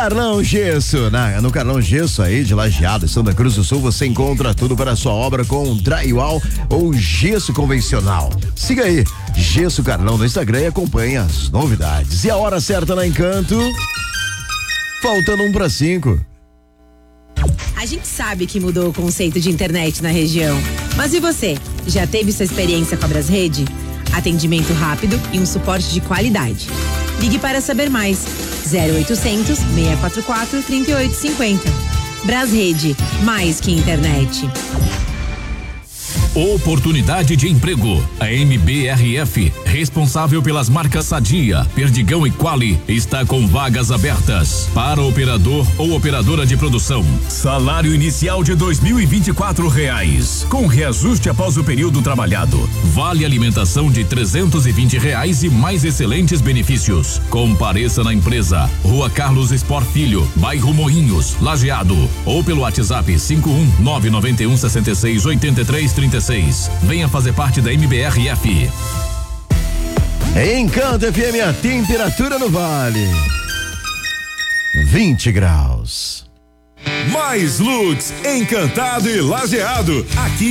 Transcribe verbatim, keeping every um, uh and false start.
Carlão Gesso, na, no Carlão Gesso aí de Lajeado, Santa Cruz do Sul, você encontra tudo para a sua obra com drywall ou gesso convencional. Siga aí, Gesso Carlão no Instagram e acompanhe as novidades. E a hora certa na Encanto, faltando um para cinco. A gente sabe que mudou o conceito de internet na região, mas e você? Já teve sua experiência com a Brasrede? Atendimento rápido e um suporte de qualidade. Ligue para saber mais. zero oitocentos, seis quatro quatro, três oito cinco zero. Brasrede, mais que internet. Oportunidade de emprego. A M B R F, responsável pelas marcas Sadia, Perdigão e Quali, está com vagas abertas para operador ou operadora de produção. Salário inicial de dois mil e vinte e quatro reais, com reajuste após o período trabalhado. Vale alimentação de trezentos e vinte reais e mais excelentes benefícios. Compareça na empresa, Rua Carlos Sport Filho, bairro Moinhos, Lajeado, ou pelo WhatsApp cinco um nove nove um seis seis oito três três seis. Venha fazer parte da M B R F. Encanto F M, a temperatura no Vale, vinte graus. Mais Lux, Encantado e Lajeado. Aqui